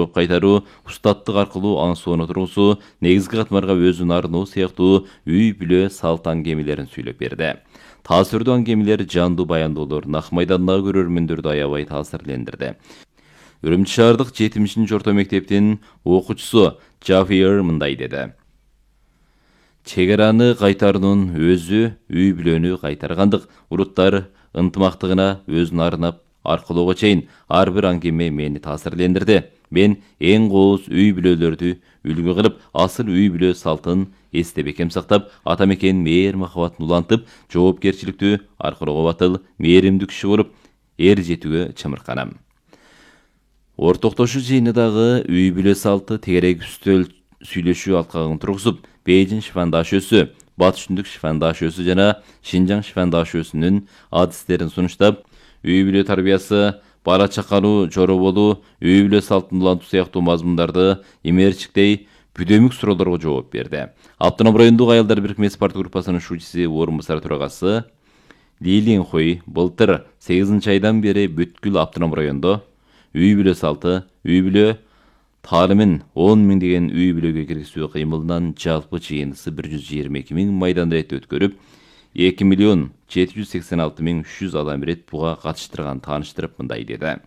жооп кайтаруу, устаттык аркылуу аң сууну тургузуу, негизги катмарга өзүн арноо сыяктуу үй бүлө салт аңгемелерин сүйлөп берди. Таасирдүү аңгемелер жандуу баяндоолор Нак майдандагы көрөрмөндөрдү аябай таасирлендирди. Үрүмчү шаардык 70-орто мектептин окуучусу Javier мындай деди. Чек араны кайтаруунун өзү үй бүлөнү кайтаргандык. Уруттар ынтымактыгына өзүн арнап аркылоого чейин ар бир аңгеме мени таасирлендирди. Мен эң кооз үй бүлөлөрдү үлгү кылып, асыл үй бүлө салтын эсте бекем сактап, ата мекен мээр махабатын улантып, жоопкерчиликтүү, аркылоого батыл, мээримдүү киши болуп, эр жетүүгө чымырканам. Ортоктошуу жыйынындагы үй бүлө салты тегерек үстөл сүйлөшүү алкагын тургузуп, Бейжин шифандашөөсү, Батыш түндүк шифандашөөсү жана Шинжаң шифандашөөсүнүн адистерин сунуштап, үй бүлө тарбиясы, бала чакалуу жороболуу, үй бүлө салтын улантуу сыяктуу мазмундарды имерчиктей бүдөмүк суроолорго жооп берди. Автоном райондук аялдар бирикмеси парт группасынын шуучусу орун басар төрагасы Лилин Хой былтыр 8 айдан бери бүткүл автоном райондо үй бүлө салты, үй бүлө таалымын 10 000 деген үй бүлөгө киргизүү кыймылынан жалпы жыйындысы 122 000 майдан рет өткөрүп, 2 786 300 адам рет буга катыштырган тааныштырып мындай деди.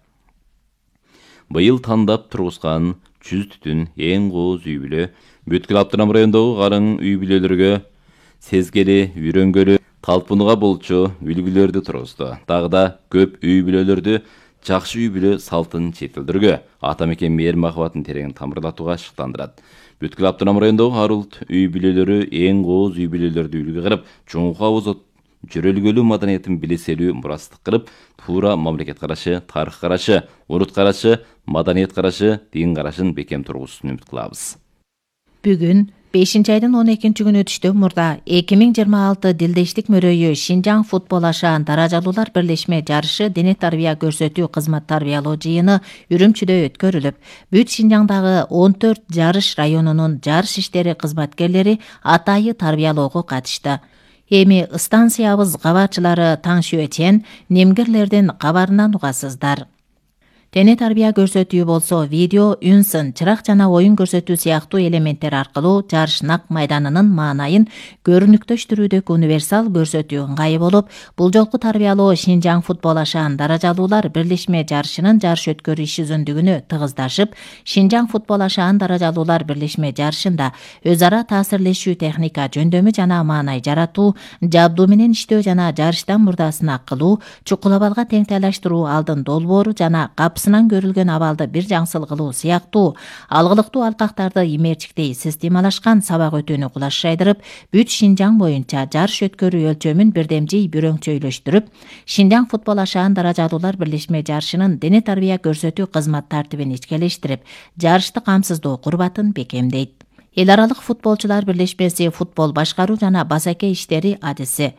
Быйыл тандап тургузган 100 түтүн эң кооз үй бүлө бүткүл автоном райондогу карың үй бүлөлөргө сезгели, үйрөнгөлү, талпынууга болчу үлгүлөрдү тургузду. Дагы да көп үй бүлөлөрдү жакшы үй бүлө салтын жетилдирүүгө, ата мекен мээр махабатын терең тамырлатууга шыктандырат. Бүткүл автоном райондогу ар улут үй бүлөлөрү эң кооз үй бүлөлөрдү үлгү кылып, чоңука озот жөрөлгөлүү маданиятын билеселүү мурастык кылып, туура мамлекет карашы, тарых карашы, урут карашы, маданият карашы, дин карашын бекем тургузуусун үмүт кылабыз. Бүгүн 5-айдын 12 күнү өтүштөн мурда 2026 дилдештик мөрөйү Шинжаң футбол ашаан даражалуулар бирлешме жарышы дене тарбия көрсөтүү кызмат тарбиялоо жыйыны Үрүмчүдө өткөрүлүп, бүт Шинжаңдагы 14 жарыш районунун жарыш иштери кызматкерлери атайы тарбиялоого катышты. Эми станциябыз кабарчылары Таңшүө Чен немгирлердин кабарынан угасыздар. Дене тарбия көрсөтүү болсо видео, үн сын, чырак жана оюн көрсөтүү сыяктуу элементтер аркылуу жарыш Нак майданынын маанайын көрүнүктөштүрүүдөгү универсал көрсөтүү ыңгайы болуп, бул жолку тарбиялоо Шинжаң футбол ашаан даражалуулар бирлешме жарышынын жарыш өткөрүү иш жүзүндүгүнө тыгыздашып, Шинжаң футбол ашаан даражалуулар бирлешме жарышында өз ара таасирлешүү техника жөндөмү жана маанай жаратуу, жабдуу менен иштөө жана жарыштан мурдасына кылуу, чукулабалга тең тайлаштыруу алдын долбоору жана сынан көрүлгөн абалды бир жаңсыл кылуу сыяктуу алгылыктуу алкактарды имерчиктей системалашкан сабак өтүүнү кулаш жайдырып, бүт Шинжаң боюнча жарыш өткөрүү өлчөмүн бирдемжий бүрөңчөйлөштүрүп, Шинжаң футбол ашаан даражалуулар бирлешме жарышынын дене тарбия көрсөтүү кызмат тартибин ичкелештирип, жарышты камсыздоо курбатын бекемдейт. Эл аралык футболчулар бирлешмеси футбол башкаруу жана басаке иштери адиси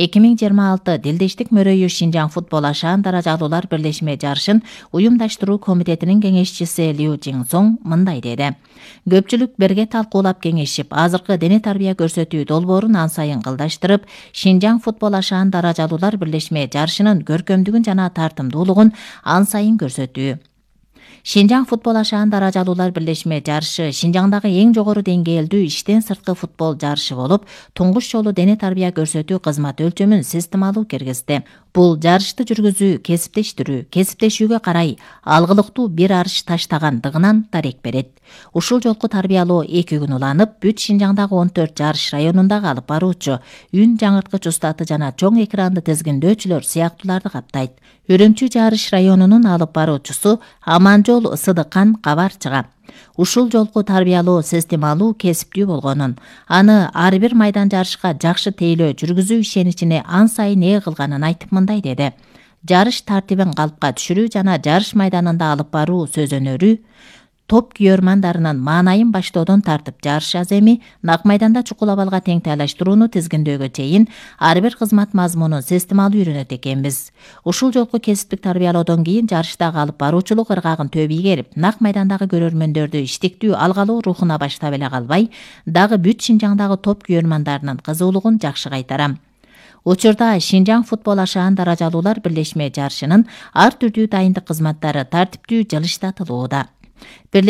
2026 дилдештик мөрөйү Шинжаң футбол ашаан даражалуулар бирлешме жарышын уюмдаштыруу комитетинин кеңешчиси Лю Жиңсоң мындай деди. Көпчүлүк берге талкуулап кеңешип, азыркы дене тарбия көрсөтүү долбоорун ан сайын кылдаштырып, Шинжаң футбол ашаан даражалуулар бирлешме жарышынын көркөмдүгүн жана тартымдуулугун ан сайын көрсөтүү. Шинжаң футбол ашаан даражалуулар бирлешме жарышы Шинжаңдагы эң жогору деңгээлдүү иштен сырткы футбол жарышы болуп, туңгуч жолу дене тарбия көрсөтүү кызмат өлчөмүн системалуу киргизди. Бул жарышты жүргүзүү кесиптешүүгө карай алгылыктуу бир арыш таштагандыгынан дарек берет. Ушул жолку тарбиялоо 2 күн уланып, бүт Шинжаңдагы 14 жарыш районундагы алып баруучу, үн жаңырткыч устаты жана чоң экранды тизгиндөөчүлөр сыяктууларды каптайт. Үрүмчү жарыш районунун алып баруучусу Аманжол Сыдыкан кабарчыга ушул жолку тарбиялоо системалуу кесиптүү болгонун, аны ар бир майдан жарышка жакшы тейлөө жүргүзүү ишеничине ан сайын ээ кылганын айтып мындай деди. Жарыш тартибин калпка түшүрүү жана жарыш майданында алып баруу сөзөнөрү топ күйөрмандарынын маанайын баштоодон тартып жарыш аземи Нак майданда чукулабалга тең тайлаштырууну тизгиндөөгө чейин ар бир кызмат мазмунун системалуу үйрөнөт экенбиз. Ушул жолку кесиптик тарбиялоодон кийин жарыштагы алып баруучулук ыргагын төбүй келип, Нак майдандагы көрөрмөндөрдү иштиктүү алгалоо рухуна баштап эле калбай, дагы бүт Шинжаңдагы топ күйөрмандарынын кызуулугун жакшы кайтарам. Учурда Шинжаң футбол ашаан даражалуулар бирлешме жарышынын ар түрдүү дайындык кызматтары тартиптүү жылыштатылууда.